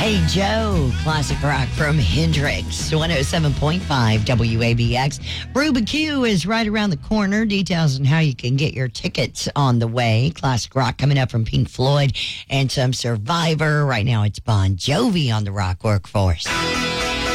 Hey Joe, classic rock from Hendrix, 107.5 WABX. Ruben Q is right around the corner. Details on how you can get your tickets on the way. Classic rock coming up from Pink Floyd and some Survivor. Right now it's Bon Jovi on the Rock Workforce.